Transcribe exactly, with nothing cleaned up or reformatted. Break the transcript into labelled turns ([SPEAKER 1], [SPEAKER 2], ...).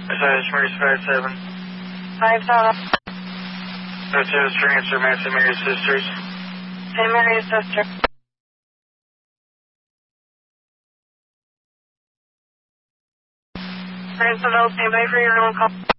[SPEAKER 1] Massage Mary's five seven.
[SPEAKER 2] five seven.
[SPEAKER 1] That's it, transfer, Massey Mary's sisters.
[SPEAKER 2] Saint Mary's sister. Prince of L, stand by for your own call.